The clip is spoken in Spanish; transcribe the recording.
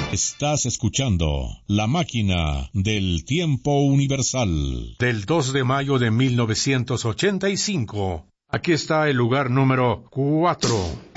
Estás escuchando La Máquina del Tiempo Universal del 2 de mayo de 1985. Aquí está el lugar número 4.